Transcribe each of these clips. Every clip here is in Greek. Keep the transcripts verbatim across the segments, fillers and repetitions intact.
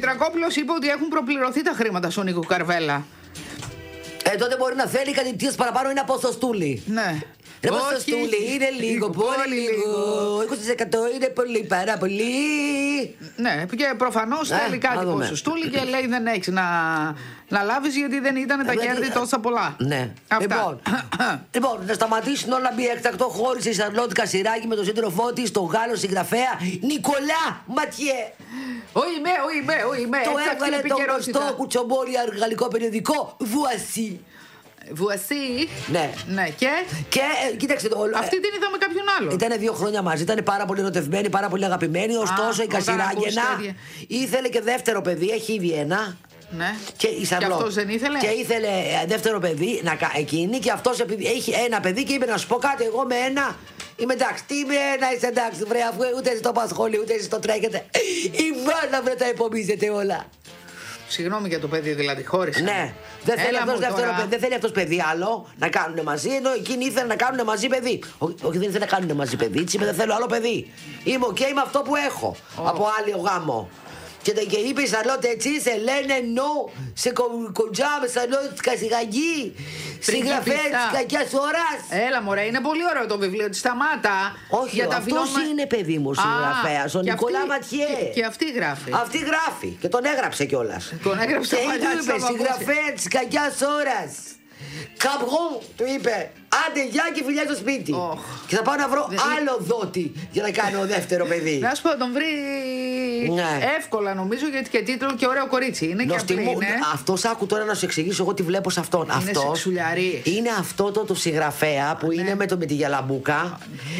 Μητρακόπουλος είπε ότι έχουν προπληρωθεί τα χρήματα στον Νίκο Καρβέλα. Ε, τότε μπορεί να θέλει κάτι τίες παραπάνω ή ένα ποσοστούλι. Ναι. Ρε ποσοστούλι είναι λίγο, πολύ λίγο. είκοσι τοις εκατό είναι πολύ, πάρα πολύ. Ναι, και προφανώς Ε, θέλει κάτι να δούμε. ποσοστούλι και λέει δεν έχεις να, να λάβεις γιατί δεν ήταν τα Ε, κέρδη δηλαδή, τόσα πολλά. Ναι. Αυτά. Λοιπόν, λοιπόν, να σταματήσουν όλα μπει έκτακτο. Χώρισε η Σαρλότ Κασιράκη με τον σύντροφό τη, τον Γάλλο συγγραφέα Νικολά Ματιέ. Όχι με, όχι με, όχι με. Το έβγαλε το γνωστό κουτσομπόρι γαλλικό περιοδικό Voici. Voici. Ναι. Ναι, και. Και ε, κοίταξε το όλο. Αυτή την είδαμε κάποιον άλλο. Ήταν δύο χρόνια μαζί, ήταν πάρα πολύ ερωτευμένοι, πάρα πολύ αγαπημένοι. Ωστόσο η όταν Κασιράγγενα ακούστε, ήθελε και δεύτερο παιδί, έχει ήδη ένα. Ναι. Και η Σαρλότ. Και αυτός δεν ήθελε. Και ήθελε ε, δεύτερο παιδί να, κα- εκείνη και αυτός επειδή έχει ένα παιδί και είπε να σου πω κάτι, εγώ με ένα. Είμαι εντάξει, τι με ένα είσαι εντάξει, βρε, αφού ούτε εσείς το απασχολεί, ούτε εσείς το τρέχετε. Η μάνα βρε τα υπομίζετε όλα. Συγγνώμη για το παιδί, δηλαδή, χώρισε. Ναι, δεν θέλει, Έλα αυτός μου δεύτερο, τώρα. παιδί, δεν θέλει αυτός παιδί άλλο να κάνουν μαζί, ενώ εκείνοι ήθελαν να κάνουν μαζί παιδί. Ό, όχι, δεν ήθελε να κάνουν μαζί παιδί, της είπε δεν θέλω άλλο παιδί. Είμαι οκ με αυτό που έχω Oh. από άλλο γάμο. Και, και είπε η Σαρλότ έτσι, σε λένε νο, σε κοντζάμε, Σαρλότ Κασιράκη, συγγραφέα της κακιάς ώρας. Έλα μωρέ, είναι πολύ ωραίο το βιβλίο της, σταμάτα. Όχι, για τα αυτός βιώμα- είναι παιδί μου Α, συγγραφέας, ο και Νικολά αυτή- Ματιέ. Και, και αυτή γράφει. Αυτή γράφει και τον έγραψε κιόλας. Τον έγραψε Και παλιά, του είπε της συγγραφέα της κακιάς ώρας. Καμπρόν, του είπε. Άντε, γεια και φιλιά στο σπίτι. Οχ. Και θα πάω να βρω Δεν- άλλο δότη για να κάνω δεύτερο παιδί. Να σου πω, τον βρει Ναι. εύκολα νομίζω γιατί και τίτλο και ωραίο κορίτσι. Είναι και Νοστιμού- απλή είναι. Αυτός άκου τώρα να σου εξηγήσω εγώ τι βλέπω σε αυτόν. Αυτός σεξουλιαρής. είναι αυτό το, το συγγραφέα που είναι με, το, με τη γυαλαμπούκα.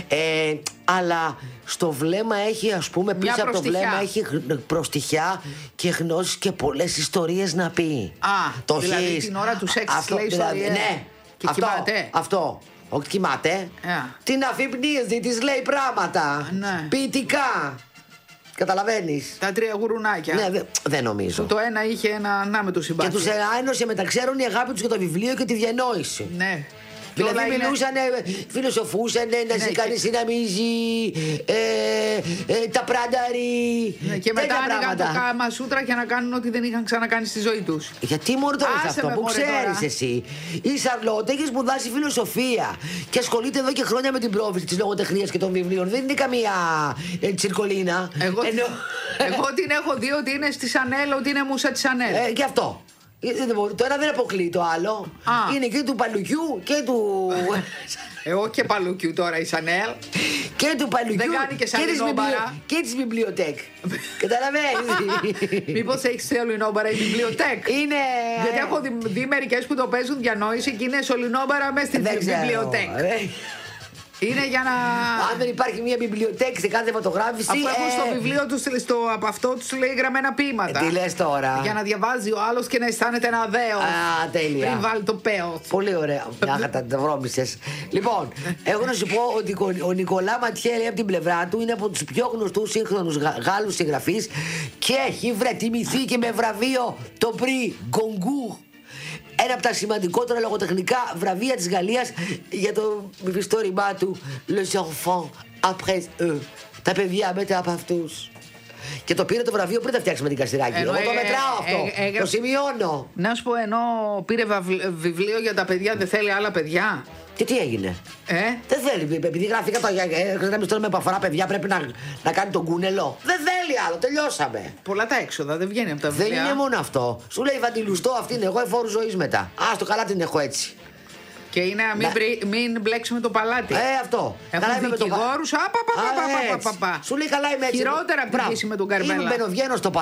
Ε, αλλά στο βλέμμα έχει, ας πούμε, Μια πίσω από το προστιχιά. βλέμμα έχει γ- προστιχιά και γνώσεις και πολλές ιστορίες να πει. Α, το δηλαδή έχεις- την ώρα του σεξ αυτό, λέει δηλαδή, ιστορίες. ναι. Και αυτό, κοιμάται. Αυτό. Όχι κοιμάται. Yeah. Την αφυπνίζει, της λέει πράγματα. Ναι. Ποιητικά. Καταλαβαίνεις. Τα τρία γουρουνάκια. Ναι, δε- δεν νομίζω. Που το ένα είχε ένα να με το Και συμπάθειο. τους ένωσε μεταξύ άλλων η αγάπη τους για το βιβλίο και τη διανόηση. Ναι. Και Δηλαδή όλα είναι- μιλούσαν, φιλοσοφούσαν, να ζει Ναι, κανείς και- να μην ζει, ε, ε, τα πράνταρι. Ναι, και μετά τέτοια άνοιγαν το πράγματα. κάμα σούτρα για να κάνουν ό,τι δεν είχαν ξανακάνει στη ζωή τους. Γιατί μόνο το λες Άσε αυτό, με, που μωρέ, ξέρεις τώρα. εσύ. Η Σαρλότ έχει σπουδάσει φιλοσοφία και ασχολείται εδώ και χρόνια με την πρόβληση της λογοτεχνίας και των βιβλίων. Δεν είναι καμία ε, τσιρκολίνα. Εγώ, Ενώ- εγώ την έχω δει ότι είναι στη Σανέλ, ότι είναι μουσα τη Σανέλ. Ε, και αυτό. Ε, δεν μπορεί- Το ένα δεν αποκλείει το άλλο. Α. Είναι και του Παλουκιού και του. Εγώ και παλούκιου τώρα η Σανέλ. και του Παλουκιού Δεν κάνει και σαν της Λινόμπαρα. βιβλιο- και τη βιβλιοτέκ. Καταλαβαίνεις. Μήπως έχει σωληνόμπαρα η βιβλιοτέκ. Είναι. Γιατί έχω δει, δει μερικέ που το παίζουν διανόηση και είναι σωληνόμπαρα μέσα στη Δεν ξέρω. βιβλιοτέκ. Ε, Είναι για να. Αν δεν υπάρχει μια βιβλιοτέκ σε κάθε φωτογράφηση. Αφού έχουν στο ε, βιβλίο του, στο, από αυτό του λέει γραμμένα ποίηματα. Τι λες τώρα. Για να διαβάζει ο άλλο και να αισθάνεται ένα δέο. Α, τέλεια. Πριν βάλει το πέος. Πολύ ωραία. Μια τα τα βρώμισες. Λοιπόν, έχω να σου πω ότι ο Νικολά Ματιέ λέει από την πλευρά του είναι από τους πιο γνωστούς σύγχρονους Γα- Γάλλους συγγραφείς και έχει βρε τιμηθεί και με βραβείο το Prix Goncourt. Ένα από τα σημαντικότερα λογοτεχνικά βραβεία της Γαλλίας για το μυθιστόρημά του Les enfants après eux. Τα παιδιά μετά από αυτούς. Και το πήρε το βραβείο πριν τα φτιάξει με την Κασιράκη. Ενώ, Εγώ το ε, μετράω αυτό. ε, ε, το έγραψε- σημειώνω. Να σου πω, ενώ πήρε βαβλ- βιβλίο για τα παιδιά, δεν θέλει άλλα παιδιά. Και τι έγινε. Ε, Δεν θέλει, επειδή γράφει κατά γραμμή τώρα με επαφορά παιδιά, πρέπει να, να κάνει τον κούνελο. Δεν θέλει άλλο, τελειώσαμε. πολλά τα έξοδα, δεν βγαίνει από τα Δεν βιβλία. είναι μόνο αυτό. Σου λέει Βαντιλουστό, αυτή είναι εγώ, εφόρου ζωή μετά. Α, το καλά την έχω έτσι. Και είναι να μην, Να- πρι- μην μπλέξουμε το παλάτι. Ε, αυτό. Έχουν είμαι με το- δικηγόρους, α, πα, πα, πα, Α, πα, πα, έτσι. πα, πα. Σου λέει καλά είμαι έτσι. Χειρότερα από την Μπράβο. κρίση με τον Καρβέλα. Είμαι μπαινοβγαίνω στο